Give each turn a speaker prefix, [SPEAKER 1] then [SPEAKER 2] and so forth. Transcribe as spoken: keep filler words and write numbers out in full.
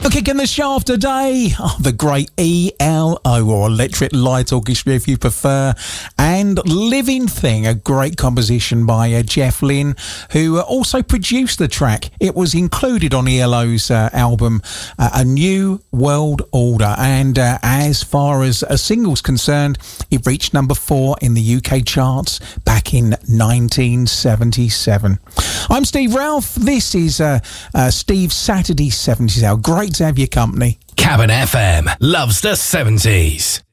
[SPEAKER 1] Kicking the shaft today, oh, the great E L O, or Electric Light Orchestra if you prefer, and Living Thing, a great composition by uh, Jeff Lynne, who uh, also produced the track. It was included on E L O's uh, album uh, A New World Order, and uh, as far as a single's concerned, it reached number four in the U K charts back in nineteen seventy-seven. I'm Steve Ralph. This is uh, uh, Steve's Saturday seventies Hour. Great to have your company.
[SPEAKER 2] Cabin F M loves the seventies.